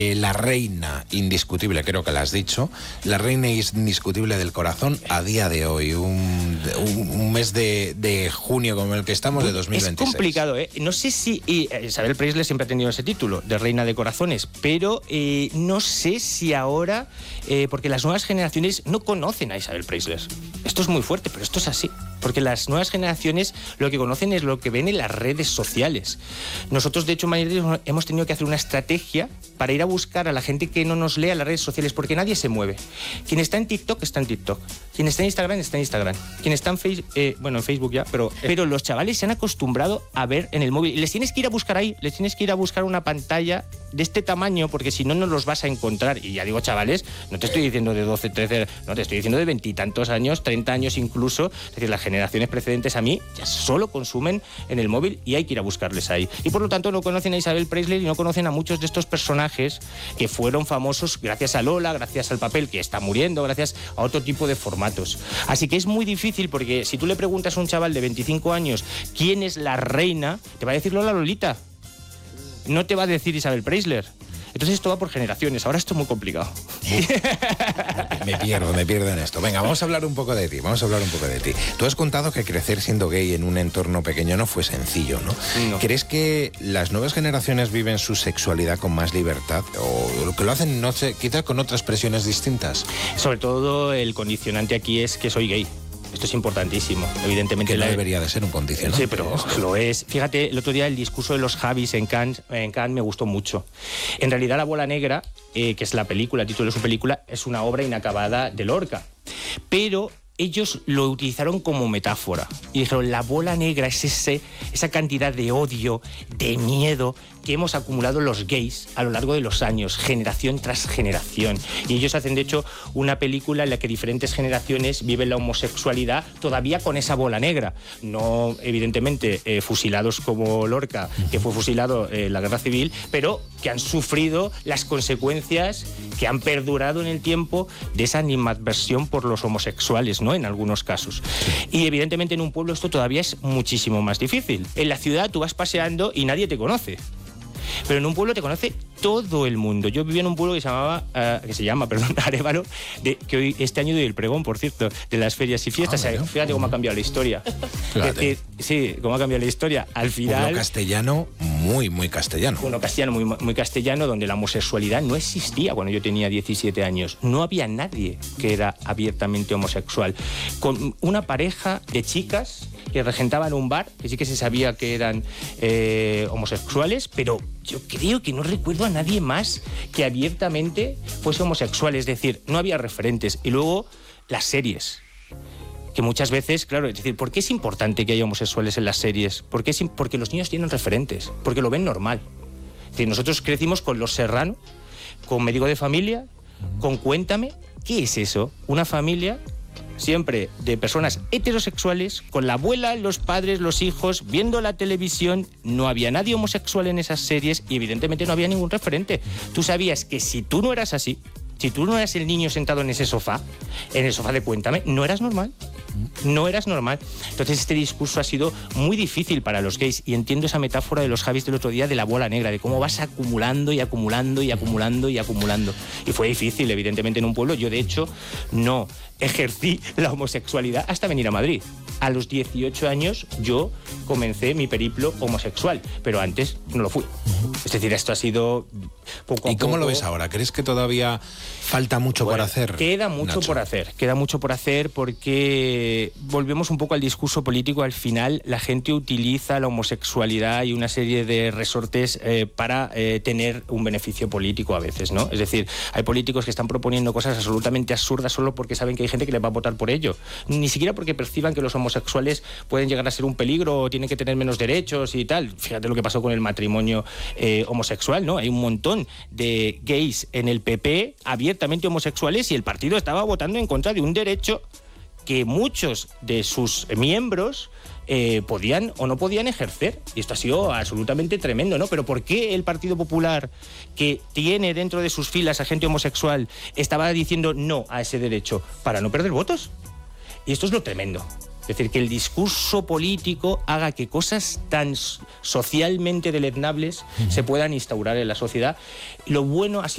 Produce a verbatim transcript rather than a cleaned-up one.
Eh, la reina indiscutible, creo que la has dicho, la reina indiscutible del corazón a día de hoy, un, un, un mes de, de junio como el que estamos de dos mil veintiséis. Es complicado, ¿eh? No sé si... Y Isabel Preisler siempre ha tenido ese título, de reina de corazones, pero eh, no sé si ahora, eh, porque las nuevas generaciones no conocen a Isabel Preisler. Esto es muy fuerte, pero esto es así. Porque las nuevas generaciones lo que conocen es lo que ven en las redes sociales. Nosotros, de hecho, hemos tenido que hacer una estrategia para ir a buscar a la gente que no nos lea las redes sociales, porque nadie se mueve. Quien está en TikTok está en TikTok. Quien está en Instagram está en Instagram. Quien está en Facebook, eh, bueno, en Facebook ya, pero, pero los chavales se han acostumbrado a ver en el móvil. Y les tienes que ir a buscar ahí, les tienes que ir a buscar una pantalla de este tamaño, porque si no, no los vas a encontrar. Y ya digo, chavales, no te estoy diciendo de doce, trece, no, te estoy diciendo de veintitantos años, treinta años incluso. Es decir, las generaciones precedentes a mí ya solo consumen en el móvil y hay que ir a buscarles ahí. Y por lo tanto no conocen a Isabel Preisler y no conocen a muchos de estos personajes que fueron famosos gracias a Lola, gracias al papel que está muriendo, gracias a otro tipo de formatos. Así que es muy difícil, porque si tú le preguntas a un chaval de veinticinco años quién es la reina, te va a decir Lola Lolita. No te va a decir Isabel Preisler. Entonces esto va por generaciones. Ahora esto es muy complicado. Me pierdo, me pierdo en esto. Venga, vamos a hablar un poco de ti, vamos a hablar un poco de ti. Tú has contado que crecer siendo gay en un entorno pequeño no fue sencillo, ¿no? No. ¿Crees que las nuevas generaciones viven su sexualidad con más libertad? ¿O que lo hacen, no sé, quizás con otras presiones distintas? Sobre todo el condicionante aquí es que soy gay. Esto es importantísimo, evidentemente. Que no la... debería de ser un condicionante. Sí, pero lo es. Fíjate, el otro día el discurso de los Javis en Cannes, en Cannes me gustó mucho. En realidad La bola negra, eh, que es la película, el título de su película, es una obra inacabada de Lorca. Pero ellos lo utilizaron como metáfora. Y dijeron, la bola negra es ese, esa cantidad de odio, de miedo que hemos acumulado los gays a lo largo de los años, generación tras generación. Y ellos hacen, de hecho, una película en la que diferentes generaciones viven la homosexualidad todavía con esa bola negra. No, evidentemente, eh, fusilados como Lorca, que fue fusilado en eh, la Guerra Civil, pero que han sufrido las consecuencias que han perdurado en el tiempo de esa animadversión por los homosexuales, ¿no? En algunos casos. Y evidentemente en un pueblo esto todavía es muchísimo más difícil. En la ciudad tú vas paseando y nadie te conoce. Pero en un pueblo te conoce todo el mundo. Yo vivía en un pueblo que se llamaba, uh, que se llama, perdón, Arévalo, de, que hoy, este año doy el pregón, por cierto, de las ferias y fiestas. Ah, fíjate cómo ha cambiado la historia. Es decir, sí, cómo ha cambiado la historia. Al final... Pueblo castellano, muy, muy castellano. Bueno, castellano, muy, muy castellano, donde la homosexualidad no existía cuando yo tenía diecisiete años. No había nadie que era abiertamente homosexual. Con una pareja de chicas que regentaban un bar, que sí que se sabía que eran eh, homosexuales, pero yo creo que no recuerdo a nadie más que abiertamente fuese homosexual. Es decir, no había referentes. Y luego las series, que muchas veces, claro, es decir, ¿por qué es importante que haya homosexuales en las series? Porque, es, porque los niños tienen referentes, porque lo ven normal. Es decir, nosotros crecimos con Los Serrano, con Médico de Familia, con Cuéntame. ¿Qué es eso? Una familia siempre de personas heterosexuales, con la abuela, los padres, los hijos, viendo la televisión. No había nadie homosexual en esas series y evidentemente no había ningún referente. Tú sabías que si tú no eras así, si tú no eras el niño sentado en ese sofá, en el sofá de Cuéntame, no eras normal. No eras normal. Entonces este discurso ha sido muy difícil para los gays y entiendo esa metáfora de los Javis del otro día de la bola negra, de cómo vas acumulando y acumulando y acumulando y acumulando. Y fue difícil, evidentemente, en un pueblo. Yo, de hecho, no ejercí la homosexualidad hasta venir a Madrid. A los dieciocho años yo comencé mi periplo homosexual, pero antes no lo fui. Es decir, esto ha sido poco a poco. ¿Y cómo lo ves ahora? ¿Crees que todavía falta mucho bueno, por hacer? Queda mucho Nacho? por hacer, queda mucho por hacer porque volvemos un poco al discurso político. Al final la gente utiliza la homosexualidad y una serie de resortes eh, para eh, tener un beneficio político a veces, ¿no? Es decir, hay políticos que están proponiendo cosas absolutamente absurdas solo porque saben que hay gente que les va a votar por ello. Ni siquiera porque perciban que los homosexuales pueden llegar a ser un peligro o tienen que tener menos derechos y tal. Fíjate lo que pasó con el matrimonio eh, homosexual, ¿no? Hay un montón de gays en el P P abiertamente homosexuales y el partido estaba votando en contra de un derecho que muchos de sus miembros eh, podían o no podían ejercer. Y esto ha sido absolutamente tremendo, ¿no? Pero ¿por qué el Partido Popular, que tiene dentro de sus filas a gente homosexual, estaba diciendo no a ese derecho? Para no perder votos. Y esto es lo tremendo. Es decir, que el discurso político haga que cosas tan socialmente deleznables uh-huh. se puedan instaurar en la sociedad. Lo bueno ha sido